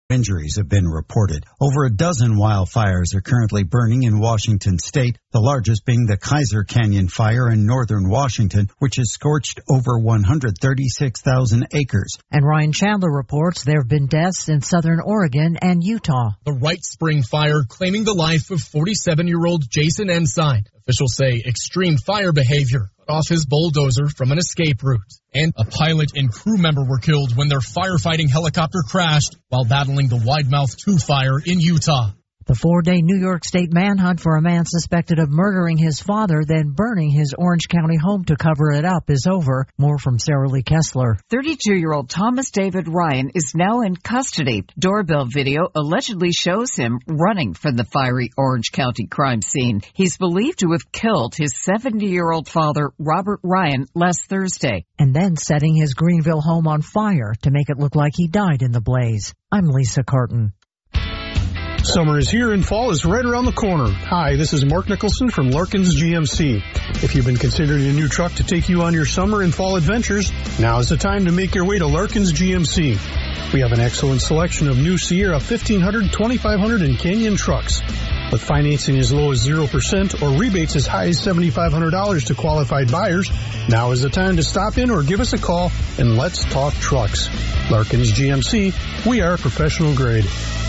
Injuries have been reported. Over a dozen wildfires are currently burning in Washington state, the largest being the Kaiser Canyon fire in northern Washington, which has scorched over 136,000 acres. And Ryan Chandler reports there have been deaths in southern Oregon and Utah. The Wright Spring fire claiming the life of 47-year-old Jason Ensign. Officials say extreme fire behavior cut off his bulldozer from an escape route. And a pilot and crew member were killed when their firefighting helicopter crashed while battling the Widemouth 2 fire in Utah. The 4-day New York State manhunt for a man suspected of murdering his father, then burning his Orange County home to cover it up is over. More from Sarah Lee Kessler. 32-year-old Thomas David Ryan is now in custody. Doorbell video allegedly shows him running from the fiery Orange County crime scene. He's believed to have killed his 70-year-old father, Robert Ryan, last Thursday. And then setting his Greenville home on fire to make it look like he died in the blaze. I'm Lisa Carton. Summer is here and fall is right around the corner. Hi, this is Mark Nicholson from Larkins GMC. If you've been considering a new truck to take you on your summer and fall adventures, now is the time to make your way to Larkins GMC. We have an excellent selection of new Sierra 1500, 2500, and Canyon trucks. With financing as low as 0% or rebates as high as $7,500 to qualified buyers, now is the time to stop in or give us a call and let's talk trucks. Larkins GMC, we are professional grade.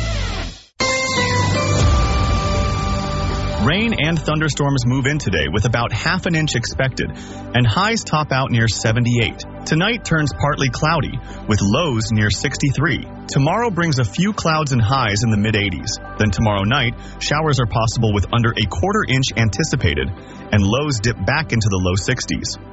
Rain and thunderstorms move in today with about half an inch expected, and highs top out near 78. Tonight turns partly cloudy, with lows near 63. Tomorrow brings a few clouds and highs in the mid-80s. Then tomorrow night, showers are possible with under a quarter inch anticipated, and lows dip back into the low 60s.